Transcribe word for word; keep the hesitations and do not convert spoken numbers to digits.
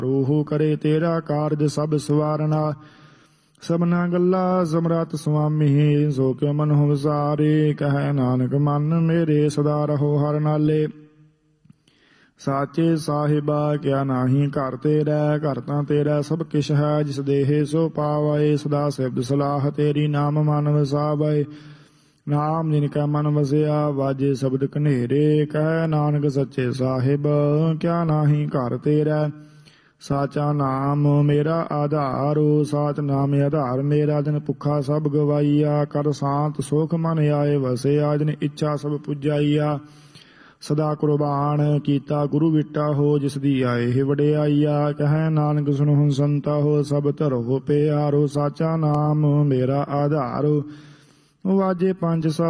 ਰੂਹ ਕਰੇ ਤੇਰਾ ਕਾਰਜ ਸਭ ਸਵਾਰਨਾ। ਸਭਨਾ ਗੱਲਾ ਸਮਰੱਥ ਸੁਆਮੀ ਸੋ ਕਿਉ ਮਨ ਹੋ ਵਿਸਾਰੇ। ਕਹਿ ਨਾਨਕ ਮਨ ਮੇਰੇ ਸਦਾ ਰਹੋ ਹਰ ਨਾਲੇ। ਸਾਚੇ ਸਾਹਿਬਾ ਕਿਆ ਨਾਹੀ ਘਰ ਤੇਰਾ, ਘਰ ਤਾਂ ਤੇਰਾ ਸਭ ਕਿਛ ਹੈ। ਜਿਸ ਦੇਹੇ ਸੋ ਪਾਵੈ ਸਦਾ ਸਿਫਤ ਸਲਾਹ ਤੇਰੀ। ਨਾਮ ਮਨ ਵਸਾਵੈ ਨਾਮ ਜਿਨ ਕੈ ਮਨ ਵਸਿਆ। ਵਾਜੇ ਸ਼ਬਦ ਕਨੇਰੇ ਕਹਿ ਨਾਨਕ ਸੱਚੇ ਸਾਹਿਬ ਕਿਆ ਨਾਹੀ ਘਰ ਤੇਰਾ। ਸਾਚਾ ਨਾਮ ਮੇਰਾ ਆਧਾਰੋ, ਸਾਚ ਨਾਮ ਆਧਾਰ ਮੇਰਾ। ਦਿਨ ਭੁੱਖਾ ਸਭ ਗਵਾਈਆ, ਕਰ ਸ਼ਾਂਤ ਸੁਖ ਮਨ ਆਏ ਵਸਿਆ। ਜਿਨ ਇੱਛਾ ਸਭ ਪੁਜਾਈਆ, ਸਦਾ ਕੁਰਬਾਨ ਕੀਤਾ ਗੁਰੂ ਵਿਟਾ ਹੋ। ਜਿਸ ਦੀ ਆਏ ਵਡਿਆਈਆ, ਕਹਿ ਨਾਨਕ ਸੁਣਹੁ ਸੰਤਾ ਹੋ। ਸਭ ਧਰੋ ਪਿਆਰੋ, ਸਾਚਾ ਨਾਮ ਮੇਰਾ ਆਧਾਰੋ। ਵਾਜੇ ਪੰਜ ਸਭ